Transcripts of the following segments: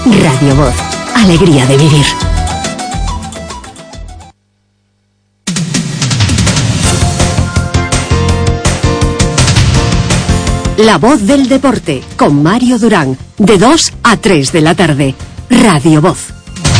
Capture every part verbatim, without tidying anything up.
Radio Voz, alegría de vivir. La Voz del Deporte, con Mario Durán, de dos a tres de la tarde. Radio Voz.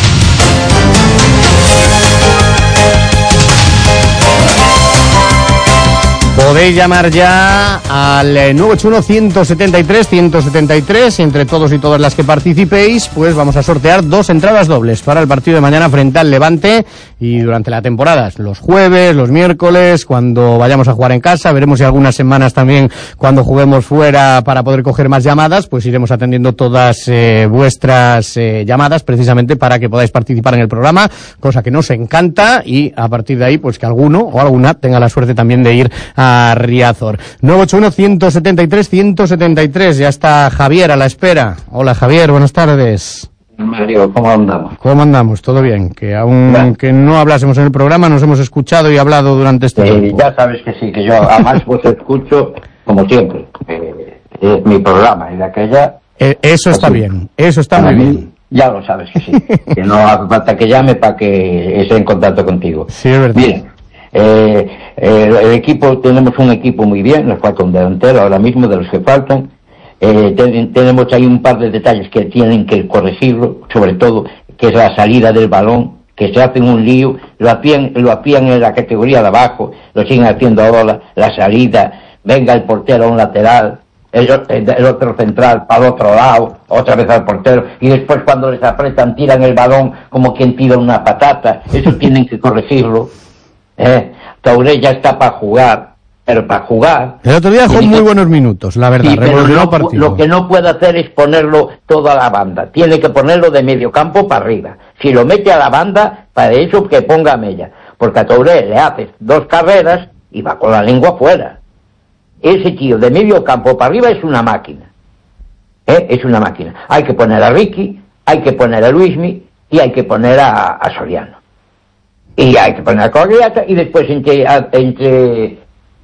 Podéis llamar ya al nueve ocho uno, uno siete tres, uno siete tres y entre todos y todas las que participéis, pues vamos a sortear dos entradas dobles para el partido de mañana frente al Levante y durante la temporada, los jueves, los miércoles, cuando vayamos a jugar en casa, veremos si algunas semanas también cuando juguemos fuera para poder coger más llamadas, pues iremos atendiendo todas eh, vuestras eh, llamadas precisamente para que podáis participar en el programa, cosa que nos encanta y a partir de ahí pues que alguno o alguna tenga la suerte también de ir a Riazor. nueve ocho uno, uno siete tres, uno siete tres. Ya está Javier a la espera. Hola Javier, buenas tardes. Mario, ¿cómo andamos? ¿Cómo andamos? Todo bien. Que aunque no hablásemos en el programa, nos hemos escuchado y hablado durante este eh, tiempo. Ya sabes que sí, que yo además vos escucho como siempre. Eh, es mi programa y de aquella... Eh, eso está así, bien, eso está muy mí, bien. Ya lo sabes que sí. Que no hace falta que llame para que esté en contacto contigo. Sí, es verdad. Bien. Eh, eh, el equipo, tenemos un equipo muy bien, nos falta un delantero ahora mismo de los que faltan. Eh, ten, tenemos ahí un par de detalles que tienen que corregirlo, sobre todo que es la salida del balón, que se hacen un lío, lo hacían, lo hacían en la categoría de abajo, lo siguen haciendo ahora, la salida, venga el portero a un lateral, el, el otro central para el otro lado, otra vez al portero, y después cuando les apretan tiran el balón como quien tira una patata. Eso tienen que corregirlo. Eh, Touré ya está para jugar, pero para jugar... El otro día dejó muy buenos minutos, la verdad, sí, revolucionó no, partido. Lo que no puede hacer es ponerlo toda a la banda, tiene que ponerlo de medio campo para arriba. Si lo mete a la banda, para eso que ponga a Mella, porque a Touré le hace dos carreras y va con la lengua fuera. Ese tío de medio campo para arriba es una máquina, ¿eh? Es una máquina. Hay que poner a Ricky, hay que poner a Luismi y hay que poner a, a Soriano. Y hay que poner a Correata y después entre entre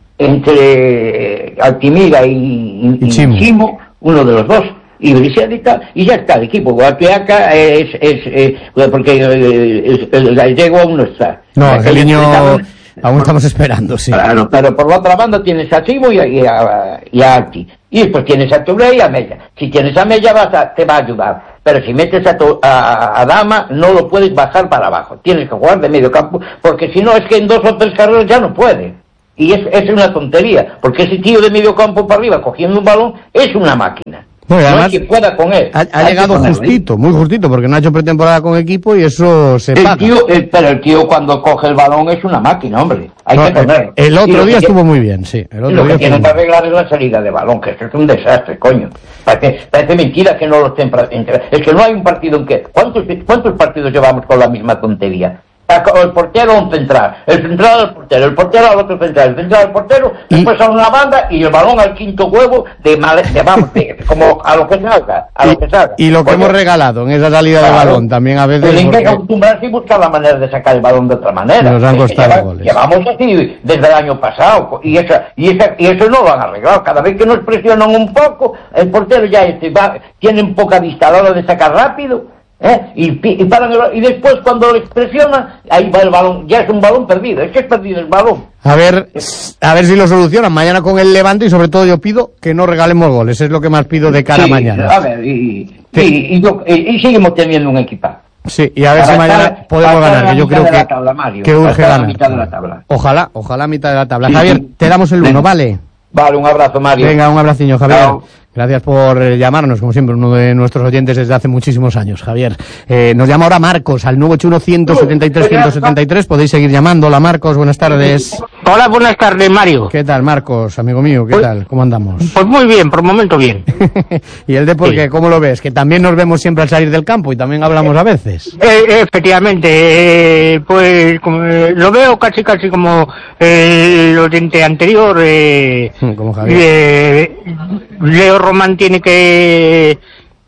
entre Altimira y, y, y Chimo. Chimo, uno de los dos, y Brisevica, y ya está el equipo. Guardiaca es, es, es porque eh, el gallego aún no está. No, Angeliño aún estamos esperando, sí. Claro, pero por la otra banda tienes a Chimo y a, y a, y a Alti. Y después tienes a Touré y a Mella. Si tienes a Mella vas a, te va a ayudar. Pero si metes a, to, a, a Dama, no lo puedes bajar para abajo. Tienes que jugar de medio campo, porque si no es que en dos o tres carreras ya no puede. Y es, es una tontería, porque ese tío de medio campo para arriba cogiendo un balón es una máquina. No, no además, hay que pueda con él. Ha, ha llegado justito, ahí. muy justito, porque no ha hecho pretemporada con equipo y eso se el paga. Tío, el, pero el tío cuando coge el balón es una máquina, hombre. Hay no, que ponerlo. El, el otro día estuvo muy bien, sí. El otro lo día que tienen que arreglar es la salida de balón, que eso es un desastre, coño. Parece, parece mentira que no lo estén... Es que no hay un partido en que... ¿Cuántos, cuántos partidos llevamos con la misma tontería? El portero a un central, el central al portero, el portero al otro central, el central al portero, ¿Y? después a una banda y el balón al quinto huevo de, mal, de vamos, de, como a lo que salga, a y, lo que salga. Y lo que Oye, hemos regalado en esa salida claro, de balón también a veces... Tienen porque... que acostumbrarse y buscar la manera de sacar el balón de otra manera. Nos han costado lleva, goles. Llevamos así desde el año pasado y, esa, y, esa, y eso no lo han arreglado. Cada vez que nos presionan un poco, el portero ya este, va, tienen poca vista a la hora de sacar rápido. ¿Eh? Y, y, paran el, y después cuando les presiona ahí va el balón, ya es un balón perdido, es que es perdido el balón. A ver, a ver si lo solucionan mañana con el Levante y sobre todo yo pido que no regalemos goles, es lo que más pido de cara sí, a mañana. A ver, y, sí. y, y, yo, y, y seguimos teniendo un equipazo. Sí, y a ver para si mañana estar, podemos ganar, que yo creo que, tabla, Mario, que urge ganar. Mitad de la tabla. Ojalá, ojalá mitad de la tabla. Javier, te damos el uno, ¿vale? Vale, un abrazo, Mario. Venga, un abraciño, Javier. Chao. Gracias por llamarnos, como siempre, uno de nuestros oyentes desde hace muchísimos años, Javier. Eh, nos llama ahora Marcos, al nueve ocho uno, uno siete tres, uno siete tres. Podéis seguir llamando. Hola, Marcos, buenas tardes. Hola, buenas tardes, Mario. ¿Qué tal, Marcos, amigo mío? ¿Qué pues, tal? ¿Cómo andamos? Pues muy bien, por el momento bien. ¿Y el deporte, sí. cómo lo ves? Que también nos vemos siempre al salir del campo y también hablamos a veces. Eh, efectivamente, eh, pues como, eh, lo veo casi casi como eh, el oyente anterior. Eh, como Javier. Eh, Leo Román tiene que Eh,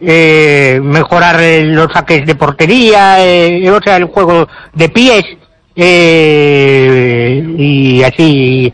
eh, mejorar eh, los saques de portería, eh, o sea, el juego de pies, eh, y así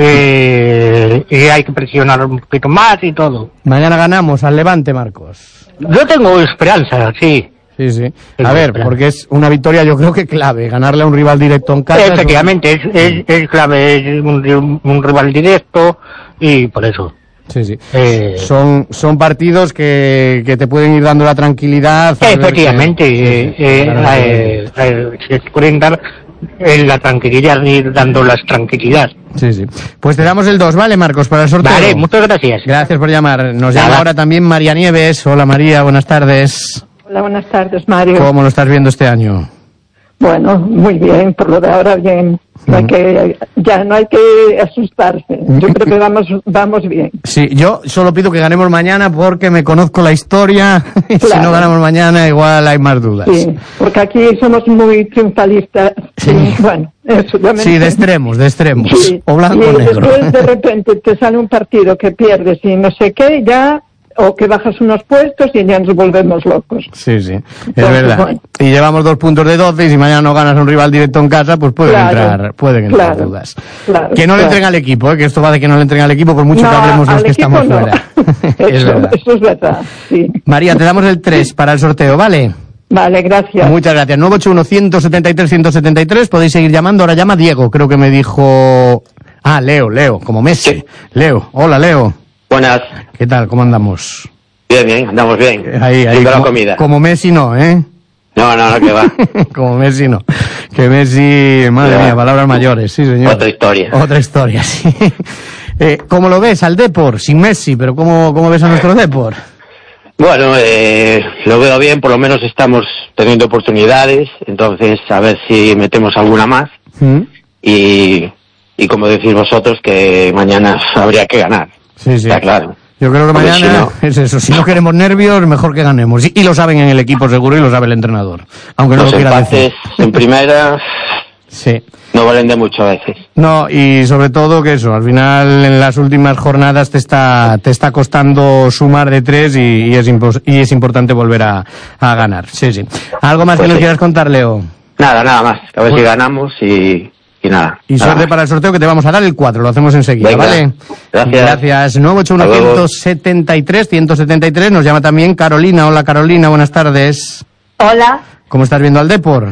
eh, y hay que presionar un poquito más y todo. Mañana ganamos al Levante, Marcos. Yo tengo esperanza, sí. Sí, sí. Tengo A ver, esperanza. porque es una victoria yo creo que clave, ganarle a un rival directo en casa. Efectivamente, es, es, es clave, es un, un rival directo y por eso. Sí, sí. Eh, Son, son partidos que, que te pueden ir dando la tranquilidad. al ver Efectivamente, que- eh, sí, sí, eh, claro, eh, eh, se pueden dar eh, la tranquilidad, ir dando las tranquilidad. Sí, sí. Pues te damos el dos, ¿vale, Marcos? Para el sorteo. Vale, muchas gracias. Gracias por llamar. Nos Nada. llama ahora también María Nieves. Hola, María, buenas tardes. Hola, buenas tardes, Mario. ¿Cómo lo estás viendo este año? Bueno, muy bien, por lo de ahora bien. No hay que, ya no hay que asustarse. Yo creo que vamos, vamos bien. Sí, yo solo pido que ganemos mañana porque me conozco la historia. Y si Claro. no ganamos mañana, igual hay más dudas. Sí, porque aquí somos muy triunfalistas. Sí. Y, bueno, eso ya me Sí, de extremos, de extremos. Sí. O blanco y o negro. después de repente te sale un partido que pierdes y no sé qué, ya, o que bajas unos puestos y ya nos volvemos locos. Sí, sí, es Entonces, verdad. bueno. Y llevamos dos puntos de doce y si mañana no ganas a un rival directo en casa, pues pueden Claro, entrar, pueden entrar claro, dudas. claro, que no le claro. entren al equipo, ¿eh? Que esto va de que no le entren al equipo por mucho No, que hablemos los al que equipo estamos no. fuera. es Eso, verdad. eso es verdad, sí. María, te damos el tres para el sorteo, ¿vale? Vale, gracias. Muchas gracias. nueve ocho uno, uno siete tres, uno siete tres. Podéis seguir llamando. Ahora llama Diego. Creo que me dijo... Ah, Leo, Leo, como Messi. Sí. Leo. Hola, Leo. Buenas. ¿Qué tal? ¿Cómo andamos? Bien, bien, andamos bien. Ahí, ahí. Viendo la Como, comida. como Messi no, ¿eh? No, no, no, que va. Como Messi no. Que Messi... Madre Ya. mía, palabras mayores. Sí, señor. Otra historia. Otra historia, sí. Eh, ¿Cómo lo ves al Depor? Sin Messi, pero ¿cómo, cómo ves a nuestro Depor? Bueno, eh, lo veo bien, por lo menos estamos teniendo oportunidades, entonces a ver si metemos alguna más ¿Mm? y, y como decís vosotros, que mañana habría que ganar. Sí, sí. Está claro. Yo creo que Hombre, mañana si no- es eso. Si no queremos nervios, mejor que ganemos. Y, y lo saben en el equipo seguro y lo sabe el entrenador. Aunque no Los lo quiera empates decir. en primera Sí. no valen de mucho a veces. No, y sobre todo que eso, al final en las últimas jornadas te está, te está costando sumar de tres y, y es, impos- y es importante volver a, a ganar. Sí, sí. ¿Algo más Pues que nos sí. quieras contar, Leo? Nada, nada más. A ver Pues- si ganamos y, y nada. Y nada suerte más. para el sorteo que te vamos a dar el cuatro, lo hacemos enseguida, Venga, ¿vale? gracias. Gracias. nueve ocho uno, Hasta luego. uno siete tres, uno siete tres, nos llama también Carolina. Hola Carolina, buenas tardes. Hola, ¿Cómo estás viendo al Depor?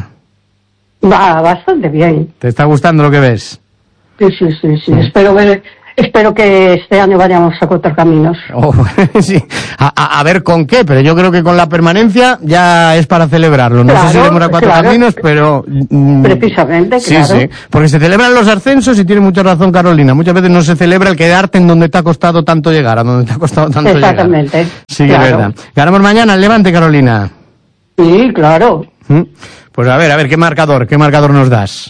va bastante bien. ¿Te está gustando lo que ves? Sí, sí, sí, sí. Espero ver, espero que este año vayamos a cortar caminos. Oh, sí. a, a- a ver con qué, pero yo creo que con la permanencia ya es para celebrarlo. No sé Claro, si demora cuatro claro. caminos, pero... mm, Precisamente, sí, claro. sí, porque se celebran los ascensos y tiene mucha razón Carolina. Muchas veces no se celebra el quedarte en donde te ha costado tanto llegar, a donde te ha costado tanto Exactamente, llegar. Sí, claro. es verdad. Ganamos mañana el Levante, Carolina. Sí, claro. ¿Mm? Pues a ver, a ver, ¿qué marcador? ¿Qué marcador nos das?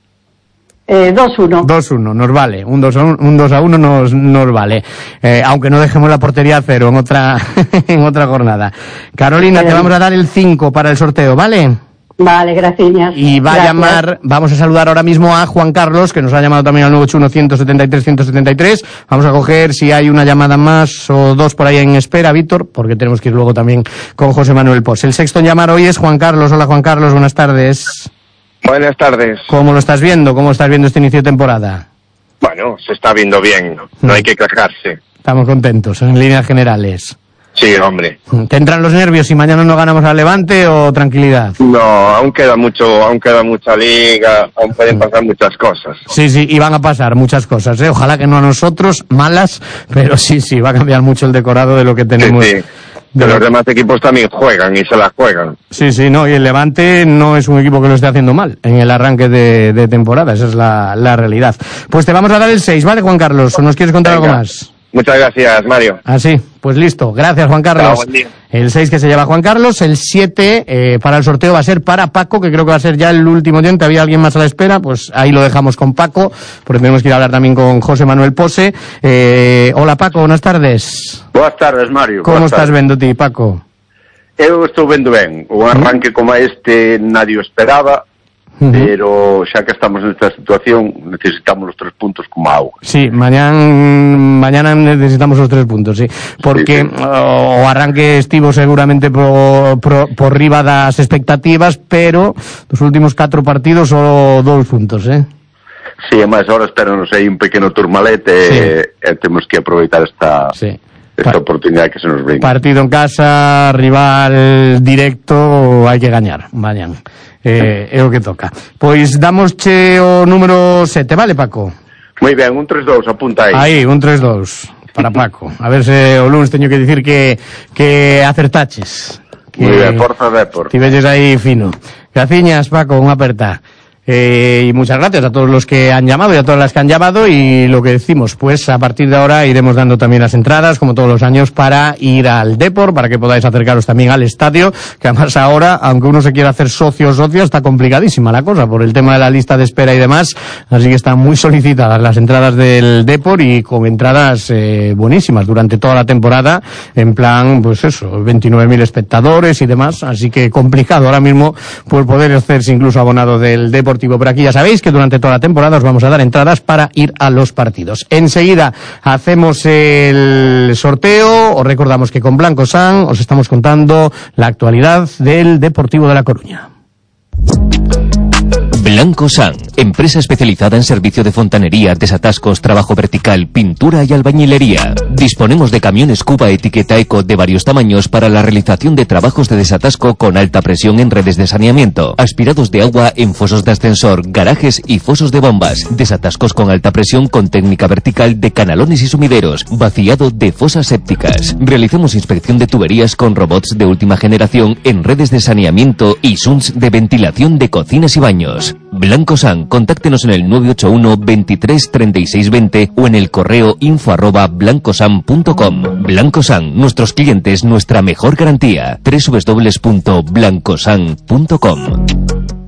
Eh, dos uno. dos uno, nos vale. Un dos a uno, un dos a uno nos, nos vale. Eh, aunque no dejemos la portería a cero en otra, en otra jornada. Carolina, te Bien. vamos a dar el cinco para el sorteo, ¿vale? Vale, gracias. Y va a Gracias. llamar, vamos a saludar ahora mismo a Juan Carlos, que nos ha llamado también al nueve ocho uno, uno siete tres, uno siete tres. Vamos a coger si hay una llamada más o dos por ahí en espera, Víctor, porque tenemos que ir luego también con José Manuel Pos. El sexto en llamar hoy es Juan Carlos. Hola Juan Carlos, buenas tardes. Buenas tardes. ¿Cómo lo estás viendo? ¿Cómo estás viendo este inicio de temporada? Bueno, se está viendo bien, no hay que quejarse. Estamos contentos, en líneas generales. Sí, hombre. ¿Te entran los nervios si mañana no ganamos al Levante o tranquilidad? No, aún queda mucho, aún queda mucha liga, aún pueden pasar muchas cosas. Sí, sí, y van a pasar muchas cosas, ¿eh? Ojalá que no a nosotros, malas, pero sí, sí, va a cambiar mucho el decorado de lo que tenemos. Sí, sí. de Que lo- los demás equipos también juegan y se la juegan. Sí, sí, no, y el Levante no es un equipo que lo esté haciendo mal en el arranque de, de temporada, esa es la, la realidad. Pues te vamos a dar el seis, ¿vale, Juan Carlos? ¿O nos quieres contar Venga. algo más? Muchas gracias, Mario. Ah, sí, pues listo. Gracias, Juan Carlos. Chao, buen día. El seis que se lleva Juan Carlos, el siete eh, para el sorteo va a ser para Paco, que creo que va a ser ya el último oyente. ¿Había alguien más a la espera? Pues ahí lo dejamos con Paco, porque tenemos que ir a hablar también con José Manuel Pose. Eh, hola, Paco, buenas tardes. Boas tardes, Mario. ¿Cómo Boas estás tardes. vendo ti, Paco? Eu estou vendo ben. O arranque como este nadie o esperaba, Ujú. pero xa que estamos nesta situación necesitamos os tres puntos como auga. Sí, mañana, mañana necesitamos los tres puntos, sí. Porque Sí, sí. o arranque estivo seguramente por, por, por riba das expectativas, pero los últimos cuatro partidos solo dos puntos, eh? Si, sí, e máis ahora espéranos aí un pequeno turmalete Sí. e, e temos que aproveitar esta Sí. esta pa oportunidade que se nos brinda. Partido en casa, rival directo, hai que gañar, vayan. Eh, é o que toca. Pois damosche o número sete, vale, Paco? Moi ben, un tres dous, apunta aí. Aí, un tres dous, para Paco. A ver se o lunes teño que dicir que, que acertaches. Moi ben, forza Depor. Ti velles aí fino. Graciñas, Paco, unha aperta. Eh, y muchas gracias a todos los que han llamado y a todas las que han llamado, y lo que decimos, pues a partir de ahora iremos dando también las entradas, como todos los años, para ir al Depor, para que podáis acercaros también al estadio, que además ahora, aunque uno se quiera hacer socio o socio, está complicadísima la cosa por el tema de la lista de espera y demás, así que están muy solicitadas las entradas del Depor y con entradas eh, buenísimas durante toda la temporada, en plan, pues eso, veintinueve mil espectadores y demás, así que complicado ahora mismo pues poder hacerse incluso abonado del Depor. Por aquí ya sabéis que durante toda la temporada os vamos a dar entradas para ir a los partidos. Enseguida hacemos el sorteo. Os recordamos que con Blanco San os estamos contando la actualidad del Deportivo de La Coruña. Blanco San, empresa especializada en servicio de fontanería, desatascos, trabajo vertical, pintura y albañilería. Disponemos de camiones Cuba etiqueta Eco de varios tamaños para la realización de trabajos de desatasco con alta presión en redes de saneamiento, aspirados de agua en fosos de ascensor, garajes y fosos de bombas, desatascos con alta presión con técnica vertical de canalones y sumideros, vaciado de fosas sépticas. Realizamos inspección de tuberías con robots de última generación en redes de saneamiento y sunts de ventilación de cocinas y baños. Blanco San, contáctenos en el nueve ocho uno, veintitrés, treinta y seis veinte o en el correo info arroba blancosan punto com. Blanco San, nuestros clientes, nuestra mejor garantía. doble u doble u doble u punto blancosan punto com.